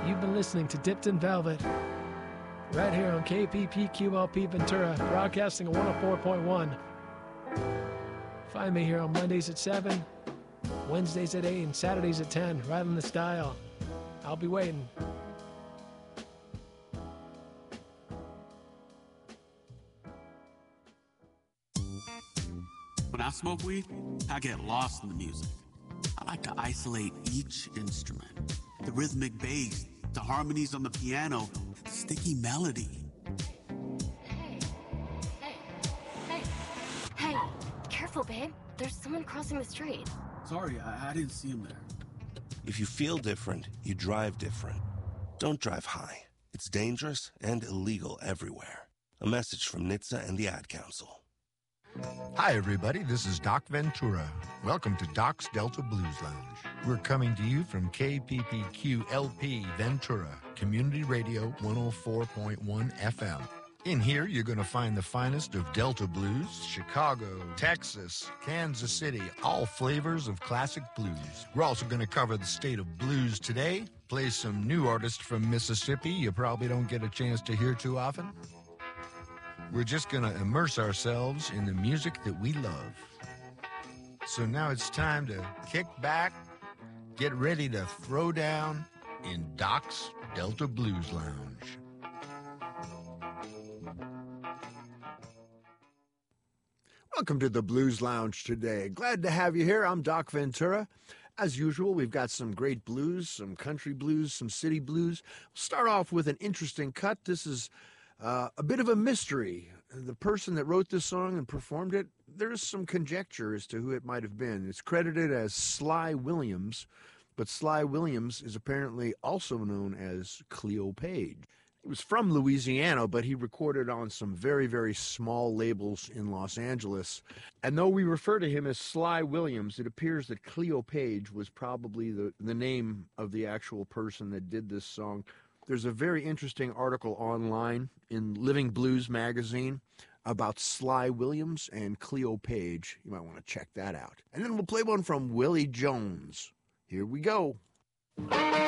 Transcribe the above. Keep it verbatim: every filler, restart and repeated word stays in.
You've been listening to Dipped in Velvet, right here on K P P Q L P Ventura, broadcasting at one oh four point one. Find me here on Mondays at seven, Wednesdays at eight, and Saturdays at ten, right on this dial. I'll be waiting. When I smoke weed, I get lost in the music. I like to isolate each instrument. The rhythmic bass, the harmonies on the piano, the sticky melody. Hey, hey, hey, hey, careful, babe. There's someone crossing the street. Sorry, I, I didn't see him there. If you feel different, you drive different. Don't drive high. It's dangerous and illegal everywhere. A message from N H T S A and the Ad Council. Hi, everybody. This is Doc Ventura. Welcome to Doc's Delta Blues Lounge. We're coming to you from K P P Q L P Ventura, Community Radio one oh four point one F M. In here, you're going to find the finest of Delta blues, Chicago, Texas, Kansas City, all flavors of classic blues. We're also going to cover the state of blues today, play some new artists from Mississippi you probably don't get a chance to hear too often. We're just going to immerse ourselves in the music that we love. So now it's time to kick back, get ready to throw down in Doc's Delta Blues Lounge. Welcome to the Blues Lounge today. Glad to have you here. I'm Doc Ventura. As usual, we've got some great blues, some country blues, some city blues. We'll start off with an interesting cut. This is Uh, a bit of a mystery. The person that wrote this song and performed it, there's some conjecture as to who it might have been. It's credited as Sly Williams, but Sly Williams is apparently also known as Cleo Page. He was from Louisiana, but he recorded on some very, very small labels in Los Angeles. And though we refer to him as Sly Williams, it appears that Cleo Page was probably the, the name of the actual person that did this song. There's a very interesting article online in Living Blues magazine about Sly Williams and Cleo Page. You might want to check that out. And then we'll play one from Willie Jones. Here we go.